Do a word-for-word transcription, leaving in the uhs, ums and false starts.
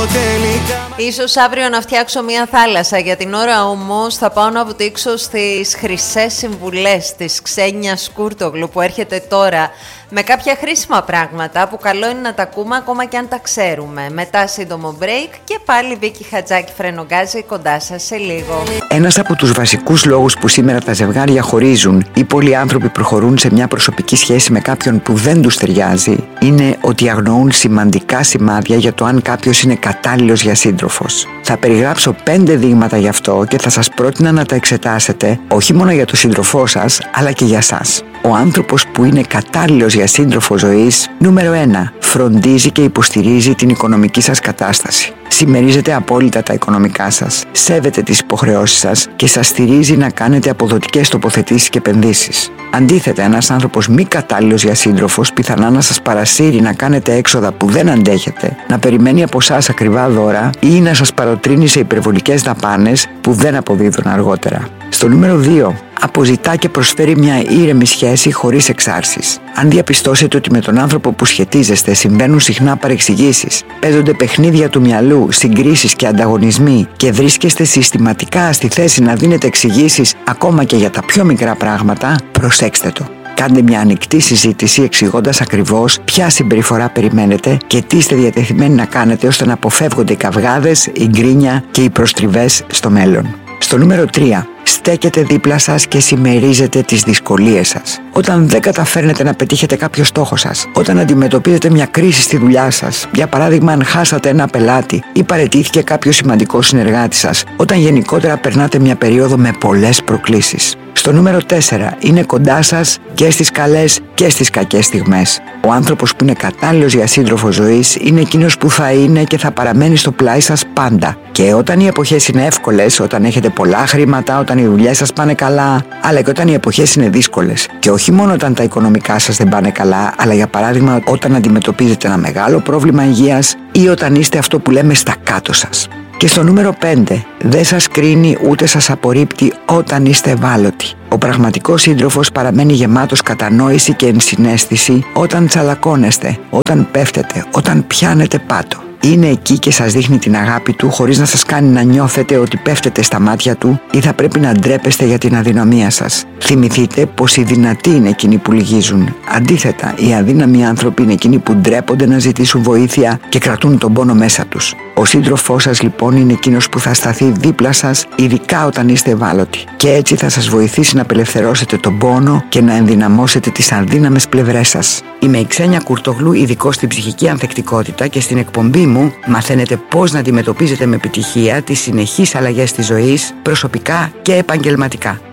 Ίσως αύριο να φτιάξω μια θάλασσα. Για την ώρα όμως θα πάω να βουτήξω στις χρυσές συμβουλές της Ξένιας Κούρτογλου που έρχεται τώρα με κάποια χρήσιμα πράγματα που καλό είναι να τα ακούμε ακόμα και αν τα ξέρουμε. Μετά σύντομο break και πάλι Βίκη Χατζάκη Φρενογκάζη κοντά σας σε λίγο. Ένας από τους βασικούς λόγους που σήμερα τα ζευγάρια χωρίζουν ή πολλοί άνθρωποι προχωρούν σε μια προσωπική σχέση με κάποιον που δεν τους ταιριάζει είναι ότι αγνοούν σημαντικά σημάδια για το αν κάποιος είναι κατάλληλος για σύντροφος. Θα περιγράψω πέντε δείγματα γι' αυτό και θα σας πρότεινα να τα εξετάσετε όχι μόνο για τον σύντροφό σας αλλά και για σας. Ο άνθρωπος που είναι κατάλληλος για σύντροφο ζωής, νούμερο ένα, φροντίζει και υποστηρίζει την οικονομική σας κατάσταση. Συμμερίζεται απόλυτα τα οικονομικά σας, σέβεται τις υποχρεώσεις σας και σας στηρίζει να κάνετε αποδοτικές τοποθετήσεις και επενδύσεις. Αντίθετα, ένας άνθρωπος μη κατάλληλος για σύντροφος πιθανά να σας παρασύρει να κάνετε έξοδα που δεν αντέχετε, να περιμένει από εσάς ακριβά δώρα ή να σας παροτρύνει σε υπερβολικές δαπάνες που δεν αποδίδουν αργότερα. Στο νούμερο δύο, αποζητά και προσφέρει μια ήρεμη σχέση χωρίς εξάρσεις. Αν διαπιστώσετε ότι με τον άνθρωπο που σχετίζεστε συμβαίνουν συχνά παρεξηγήσεις, παίζονται παιχνίδια του μυαλού, συγκρίσεις και ανταγωνισμοί και βρίσκεστε συστηματικά στη θέση να δίνετε εξηγήσεις ακόμα και για τα πιο μικρά πράγματα, προσέξτε το. Κάντε μια ανοιχτή συζήτηση εξηγώντας ακριβώς ποια συμπεριφορά περιμένετε και τι είστε διατεθειμένοι να κάνετε ώστε να αποφεύγονται οι καυγάδες, η γκρίνια και οι προστριβές στο μέλλον. Στο νούμερο τρία, στέκετε δίπλα σας και συμμερίζετε τις δυσκολίες σας. Όταν δεν καταφέρνετε να πετύχετε κάποιο στόχο σας, όταν αντιμετωπίζετε μια κρίση στη δουλειά σας, για παράδειγμα αν χάσατε ένα πελάτη ή παραιτήθηκε κάποιο σημαντικό συνεργάτη σας, όταν γενικότερα περνάτε μια περίοδο με πολλές προκλήσεις. Στο νούμερο τέσσερα, είναι κοντά σας και στις καλές και στις κακές στιγμές. Ο άνθρωπος που είναι κατάλληλος για σύντροφο ζωής είναι εκείνος που θα είναι και θα παραμένει στο πλάι σας πάντα. Και όταν οι εποχές είναι εύκολες, όταν έχετε πολλά χρήματα, όταν οι δουλειές σας πάνε καλά, αλλά και όταν οι εποχές είναι δύσκολες. Και όχι μόνο όταν τα οικονομικά σας δεν πάνε καλά, αλλά για παράδειγμα όταν αντιμετωπίζετε ένα μεγάλο πρόβλημα υγείας ή όταν είστε αυτό που λέμε στα κάτω σας. Και στο νούμερο πέντε, δεν σας κρίνει ούτε σας απορρίπτει όταν είστε ευάλωτοι. Ο πραγματικός σύντροφος παραμένει γεμάτος κατανόηση και ενσυναίσθηση όταν τσαλακώνεστε, όταν πέφτετε, όταν πιάνετε πάτο. Είναι εκεί και σας δείχνει την αγάπη του χωρίς να σας κάνει να νιώθετε ότι πέφτετε στα μάτια του ή θα πρέπει να ντρέπεστε για την αδυναμία σας. Θυμηθείτε πως οι δυνατοί είναι εκείνοι που λυγίζουν. Αντίθετα, οι αδύναμοι άνθρωποι είναι εκείνοι που ντρέπονται να ζητήσουν βοήθεια και κρατούν τον πόνο μέσα τους. Ο σύντροφός σας λοιπόν είναι εκείνος που θα σταθεί δίπλα σας, ειδικά όταν είστε ευάλωτοι. Και έτσι θα σας βοηθήσει να απελευθερώσετε τον πόνο και να ενδυναμώσετε τις αδύναμες πλευρές σας. Είμαι η Ξένια Κούρτογλου, ειδικός στην ψυχική ανθεκτικότητα και στην εκπομπή μου μαθαίνετε πώς να αντιμετωπίζετε με επιτυχία τις συνεχείς αλλαγές της ζωής, προσωπικά και επαγγελματικά.